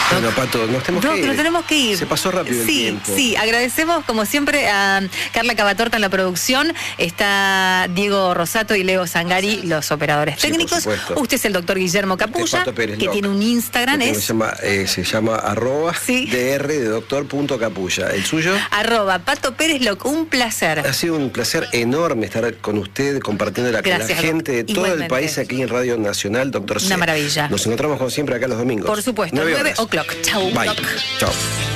Bueno, Pato, nos tenemos que ir. Nos tenemos que ir. Se pasó rápido el tiempo. Sí, agradecemos como siempre a Carla Cavatorta en la producción, está Diego Rosato y Leo Zangari, los operadores técnicos. Usted es el doctor Guillermo Capulla, que tiene un Instagram, se llama @dr de doctor.capulla. ¿El suyo? @Pato Pérez Loc. Un placer. Ha sido un placer enorme estar con usted, compartiendo la gente de todo el país aquí en Radio Nacional, doctor C. Una maravilla. Nos encontramos como siempre acá los domingos. Por supuesto, 9 o'clock. Chau. Bye. Chau.